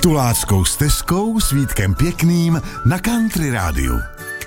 Tuláckou stezkou s Vítkem Pěkným na Country Rádiu.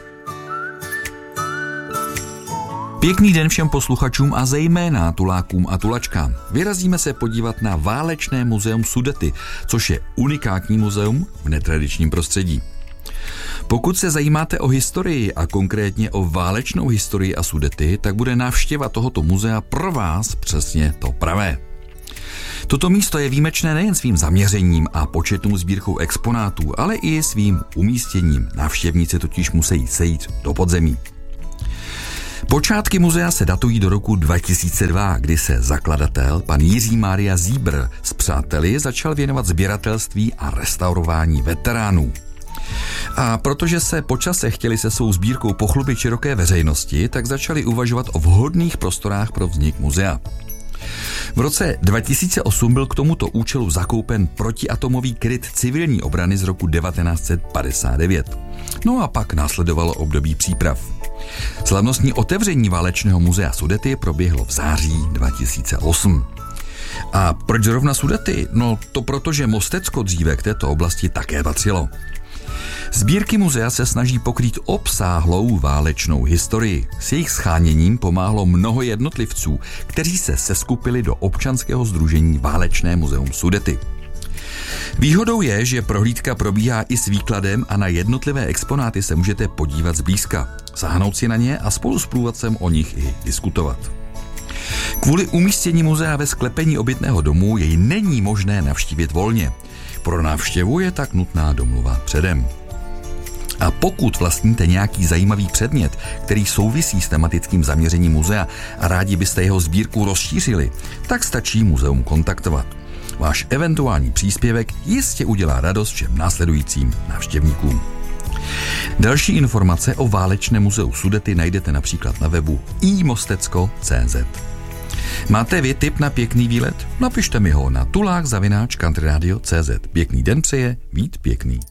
Pěkný den všem posluchačům a zejména tulákům a tulačkám. Vyrazíme se podívat na Válečné muzeum Sudety, což je unikátní muzeum v netradičním prostředí. Pokud se zajímáte o historii a konkrétně o válečnou historii a Sudety, tak bude návštěva tohoto muzea pro vás přesně to pravé. Toto místo je výjimečné nejen svým zaměřením a početnou sbírkou exponátů, ale i svým umístěním. Návštěvníci totiž musí sejít do podzemí. Počátky muzea se datují do roku 2002, kdy se zakladatel, pan Jiří Mária Zíbr, s přáteli začal věnovat sběratelství a restaurování veteránů. A protože se po čase chtěli se svou sbírkou pochlubit široké veřejnosti, tak začali uvažovat o vhodných prostorách pro vznik muzea. V roce 2008 byl k tomuto účelu zakoupen protiatomový kryt civilní obrany z roku 1959. No a pak následovalo období příprav. Slavnostní otevření Válečného muzea Sudety proběhlo v září 2008. A proč zrovna Sudety? No to proto, že Mostecko dříve k této oblasti také patřilo. Sbírky muzea se snaží pokrýt obsáhlou válečnou historii. S jejich sháněním pomáhlo mnoho jednotlivců, kteří se seskupili do občanského sdružení Válečné muzeum Sudety. Výhodou je, že prohlídka probíhá i s výkladem a na jednotlivé exponáty se můžete podívat zblízka, sáhnout si na ně a spolu s průvodcem o nich i diskutovat. Kvůli umístění muzea ve sklepení obytného domu jej není možné navštívit volně. Pro návštěvu je tak nutná domluva předem. A pokud vlastníte nějaký zajímavý předmět, který souvisí s tematickým zaměřením muzea a rádi byste jeho sbírku rozšířili, tak stačí muzeum kontaktovat. Váš eventuální příspěvek jistě udělá radost všem následujícím návštěvníkům. Další informace o Válečném muzeu Sudety najdete například na webu imostecko.cz. Máte vy tip na pěkný výlet? Napište mi ho na tulák@countryradio.cz. Pěkný den přeje Vít Pěkný.